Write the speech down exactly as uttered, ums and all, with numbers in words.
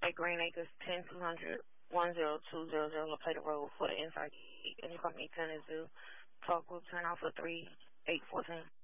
Mike Green Acres, ten two hundred one zero two zero zero. La Plata Road for the inside gate. And you call me ten and two. Talk group turn out for three eight fourteen.